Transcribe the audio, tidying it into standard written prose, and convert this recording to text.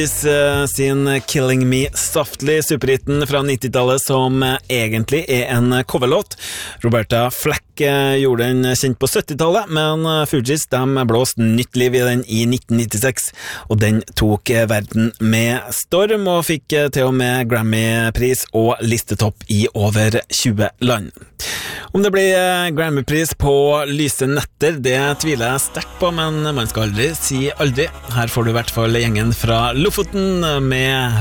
Sin Killing Me Softly, superhitten fra 90-tallet som egentlig en coverlåt. Roberta Flack gjorde den kjent på 70-tallet, men Fugees de blåste nytt liv i den i 1996, og den tok verden med storm og fikk til og med Grammy-pris og listetopp i over 20 land. Om det blir Grammy-pris på lyse netter, det tviler jeg sterkt på, men man skal aldri si aldri. Her får du i hvert fall gjengen fra Lofoten med